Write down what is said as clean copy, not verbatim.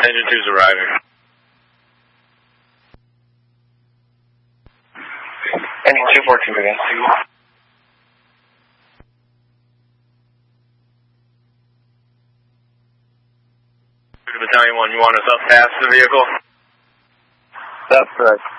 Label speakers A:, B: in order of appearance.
A: Engine 2's arriving.
B: Engine 214 again.
A: Battalion 1, you want us up past the vehicle?
B: That's correct.